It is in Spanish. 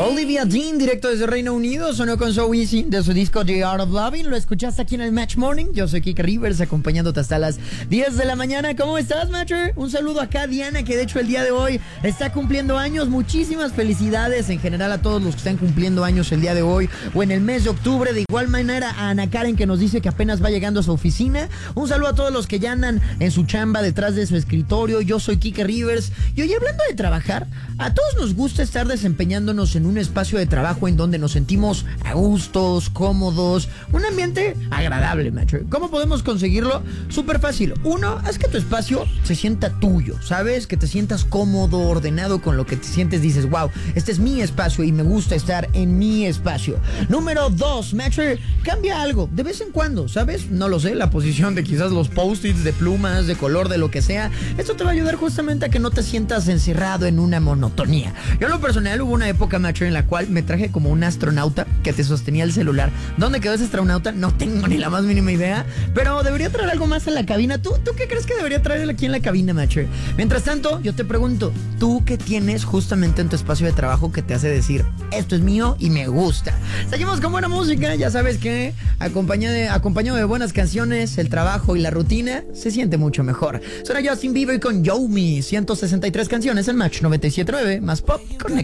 Olivia Dean, directo desde Reino Unido, sonó con So Easy de su disco The Art of Loving. Lo escuchaste aquí en el Match Morning. Yo soy Kike Rivers, acompañándote hasta las 10 de la mañana. ¿Cómo estás, Matcher? Un saludo acá a Diana, que de hecho el día de hoy está cumpliendo años. Muchísimas felicidades en general a todos los que están cumpliendo años el día de hoy o en el mes de octubre. De igual manera a Ana Karen, que nos dice que apenas va llegando a su oficina. Un saludo a todos los que ya andan en su chamba detrás de su escritorio. Yo soy Kike Rivers. Y hoy, hablando de trabajar, a todos nos gusta estar desempeñándonos en un espacio de trabajo en donde nos sentimos a gustos, cómodos, un ambiente agradable, macho. ¿Cómo podemos conseguirlo? Súper fácil. Uno, haz que tu espacio se sienta tuyo, ¿sabes? Que te sientas cómodo, ordenado con lo que te sientes. Dices, wow, este es mi espacio y me gusta estar en mi espacio. Número 2, macho, cambia algo de vez en cuando, ¿sabes? No lo sé, la posición de quizás los post-its, de plumas, de color, de lo que sea. Esto te va a ayudar justamente a que no te sientas encerrado en una monotonía. Yo en lo personal hubo una época, macho, en la cual me traje como un astronauta que te sostenía el celular. ¿Dónde quedó ese astronauta? No tengo ni la más mínima idea, pero debería traer algo más en la cabina. ¿Tú qué crees que debería traer aquí en la cabina, macho? Mientras tanto, yo te pregunto, ¿tú qué tienes justamente en tu espacio de trabajo que te hace decir, esto es mío y me gusta? Seguimos con buena música, ya sabes que acompañado de buenas canciones, el trabajo y la rutina se siente mucho mejor. Suena Justin Bieber con Yo Me, 163 canciones en Match 97.9, más pop, conecta.